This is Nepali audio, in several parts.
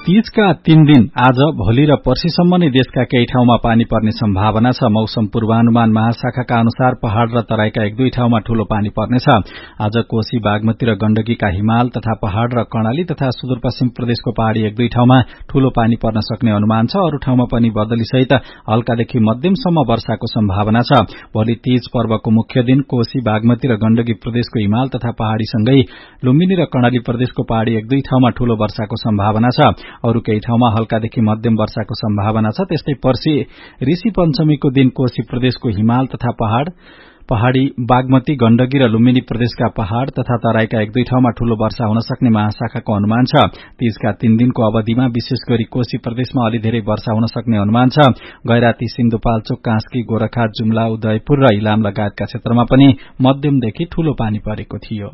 तीजका 3 दिन आज, भोलि र पर्सिसम्म नै देशका केही ठाउँमा पानी पर्ने सम्भावना छ। मौसम पूर्वानुमान महाशाखाका अनुसार पहाड़ र तराईका 1-2 ठाउँमा ठूलो पानी पर्नेछ। आज कोशी, बागमती र गण्डकीका हिमाल तथा पहाड़ र कर्णाली तथा सुदूरपश्चिम प्रदेशको पहाड़ी 1-2 ठाउँमा ठूलो पानी पर्न सक्ने अनुमान छ। अरू ठाउँमा पनि बदलीसहित हल्कादेखि मध्यमसम्म वर्षाको सम्भावना छ। भोलि तीज पर्वको मुख्य दिन कोशी, बागमती र गण्डकी प्रदेशको हिमाल तथा पहाड़ीसँगै लुम्बिनी र कर्णाली प्रदेशको पहाड़ी 1-2 ठाउँमा ठूलो वर्षाको सम्भावना छ। अरू केही ठाउँमा हल्कादेखि मध्यम वर्षाको सम्भावना छ। त्यस्तै पर्सि ऋषि पञ्चमीको दिन कोशी प्रदेशको हिमाल तथा पहाड़ी, बागमती, गण्डकी र लुम्बिनी प्रदेशका पहाड़ तथा तराईका 1-2 ठाउँमा ठूलो वर्षा हुन सक्ने महाशाखाको अनुमान छ। तीजका 3 दिनको अवधिमा विशेष गरी कोशी प्रदेशमा अलि धेरै वर्षा हुन सक्ने अनुमान छ। गैराती, सिन्धुपाल्चोक, कास्की, गोरखा, जुम्ला, उदयपुर र इलाम लगायतका क्षेत्रमा पनि मध्यमदेखि ठूलो पानी परेको थियो।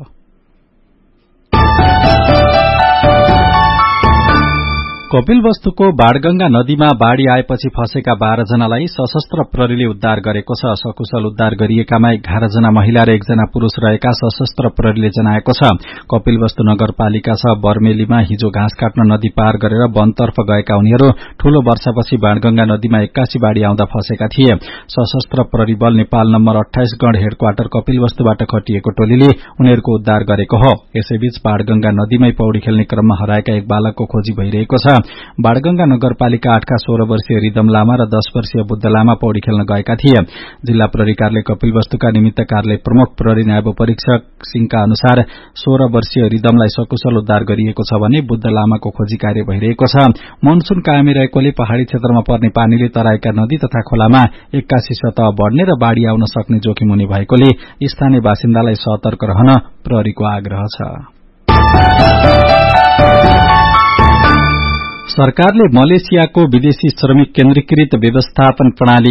कपिलवस्तुको बाणगंगा नदीमा बाढ़ी आएपछि फँसेका 12 जनालाई सशस्त्र प्रहरीले उद्धार गरेको छ। सकुशल उद्धार गरिएकामा 11 जना महिला र 1 जना पुरूष रहेका सशस्त्र प्रहरीले जनाएको छ। कपिलवस्तु नगरपालिका छ बर्मेलीमा हिजो घाँस काट्न नदी पार गरेर वनतर्फ गएका उनीहरू ठूलो वर्षापछि बाणगंगा नदीमा 81 बाढ़ी आउँदा फँसेका थिए। सशस्त्र प्रहरी बल नेपाल नम्बर 28 गण हेडक्वार्टर कपिलवस्तुबाट खटिएको टोलीले उनीहरूको उद्धार गरेको हो। यसैबीच बाणगंगा नदीमै पौडी खेल्ने क्रममा हराएका एक बालकको खोजी भइरहेको छ। बाणगंगा नगरपालिका 8 का 16 वर्षीय रिदम लामा र 10 वर्षीय बुद्ध लामा पौडी खेल्न गएका थिए। जिल्ला प्रहरी कार्यालय कपिलवस्तुका निमित्त कार्यालय प्रमुख प्रहरी न्याय परीक्षक सिंहका अनुसार 16 वर्षीय रिदमलाई सकुशल उद्धार गरिएको छ भने बुद्ध लामाको खोजी कार्य भइरहेको छ। मनसून कायमै रहेकोले पहाड़ी क्षेत्रमा पर्ने पानीले तराईका नदी तथा खोलामा 81 सतह बढ़ने र बाढ़ी आउन सक्ने जोखिम हुने भएकोले स्थानीय बासिन्दालाई सतर्क रहन प्रहरीको आग्रह छ। सरकारले मलेसियाको विदेशी श्रमिक केन्द्रीकृत व्यवस्थापन प्रणाली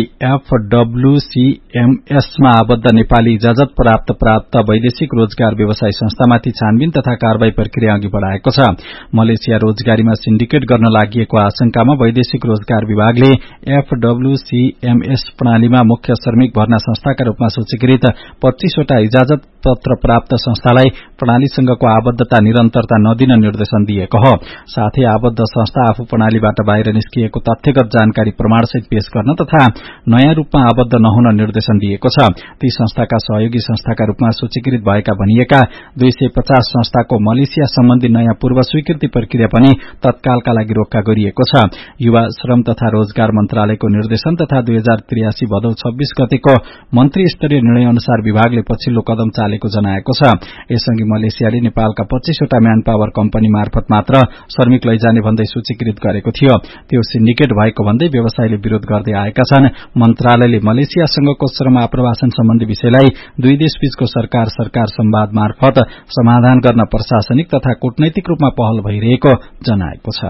FWCMS मा आबद्ध नेपाली इजाजत प्राप्त वैदेशिक रोजगार व्यवसाय संस्थामाथि छानबिन तथा कारवाही प्रक्रिया अघि बढ़ाएको छ। मलेसिया रोजगारीमा सिन्डिकेट गर्न लागिएको आशंकामा वैदेशिक रोजगार विभागले FWCMS प्रणालीमा मुख्य श्रमिक भर्ना संस्थाका रूपमा सूचीकृत 25 वटा इजाजत पत्र प्राप्त संस्थालाई प्रणालीसँगको आबद्धता निरन्तरता नदिन निर्देशन दिएको हो। साथै आबद्ध संस्था आफू प्रणालीबाट बाहिर निस्किएको तथ्यगत जानकारी प्रमाणसहित पेश गर्न तथा नयाँ रूपमा आबद्ध नहुन निर्देशन दिएको छ। ती संस्थाका सहयोगी संस्थाका रूपमा सूचीकृत भएका भनिएका 250 संस्थाको मलेसिया सम्बन्धी नयाँ पूर्व स्वीकृति प्रक्रिया पनि तत्कालका लागि रोक्का गरिएको छ। युवा श्रम तथा रोजगार मन्त्रालयको निर्देशन तथा 2083 भदौ 26 गतेको मन्त्री स्तरीय निर्णय अनुसार विभागले पछिल्लो कदम चालेको जनाएको छ। यसअघि मलेसियाले नेपालका 25 वटा म्यान पावर कम्पनी मार्फत मात्र श्रमिक लैजाने भन्दै सूचीकृत गरेको थियो। त्यो सिन्डिकेट भएको भन्दै व्यवसायले विरोध गर्दै आएका छन्। मन्त्रालयले मलेसियासँगको श्रम आप्रवासन सम्बन्धी विषयलाई दुई देशबीचको सरकार संवाद मार्फत समाधान गर्न प्रशासनिक तथा कूटनैतिक रूपमा पहल भइरहेको जनाएको छ।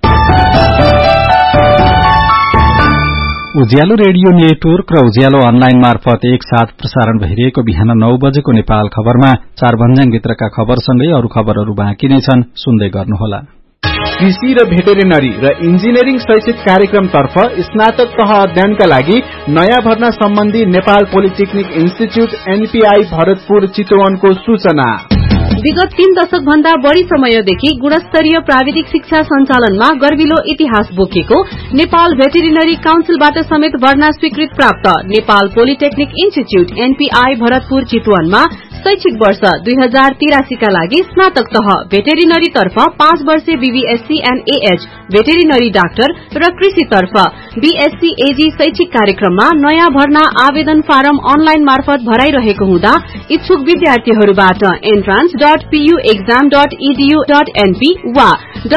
उज्यालो रेडियो नेटवर्क र उज्यालो अनलाइन मार्फत एक साथ प्रसारण भइरहेको बिहान 9 बजेको नेपाल खबरमा 4 भन्ज्याङभित्रका खबरसँगै अरू खबरहरू बाँकी नै छन्, सुन्दै गर्नुहोला। कृषि र भेटेरिनरी र इन्जिनियरिङ शैक्षिक कार्यक्रमतर्फ स्नातक तह अध्ययनका लागि नयाँ भर्ना सम्बन्धी Nepal polytechnic institute NPI Bharatpur चितवनको सूचना। विगत 3 दशक भन्दा बढ़ी समयदेखि गुणस्तरीय प्राविधिक शिक्षा सञ्चालनमा गर्विलो इतिहास बोकेको नेपाल भेटेरिनरी काउन्सिलबाट समेत भर्ना स्वीकृत प्राप्त Nepal polytechnic institute NPI Bharatpur चितवनमा शैक्षिक वर्ष 2083 का लागि स्नातक तह भेटेरिनरी तर्फ 5 वर्षे BVSC and AH veterinary doctor र कृषि तर्फ BSc AG शैक्षिक कार्यक्रममा नयाँ भर्ना आवेदन फारम अनलाइन मार्फत भराइरहेको हुँदा इच्छुक विद्यार्थीहरूबाट entrance.puexam.edu.np वा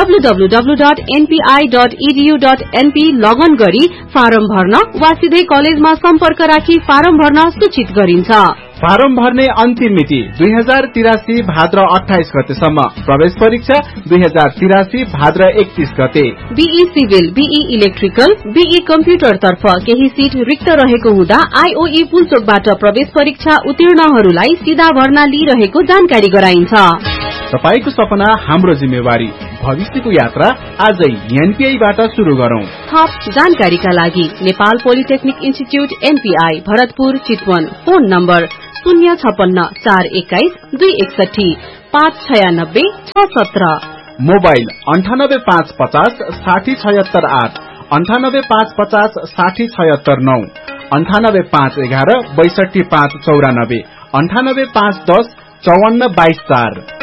www.npi.edu.np लगन गरी फारम भर्न वा सिधै कलेजमा सम्पर्क राखी फारम भर्न सूचित गरिन्छ। फारम भर्ने अन्तिम मिति 2083 भाद्र 28 गतेसम्म। प्रवेश परीक्षा 2083 भाद्र 31 गते। BE civil, BE electrical, BE computer तर्फ केही सीट रिक्त रहेको हुँदा IOE पुल्चोकबाट प्रवेश परीक्षा उत्तीर्णहरूलाई सीधा भर्ना लिइरहेको जानकारी गराइन्छ। तपाईको सपना हाम्रो जिम्मेवारी, भविष्यको यात्रा आजै NPI बाट शुरू गरौं। थप जानकारीका लागि Nepal polytechnic institute NPI Bharatpur Chitwan, phone number 056 421 261 596 617। Mobile 9855 6076 8 9855 6076 9 98511 62594 98510 5422 4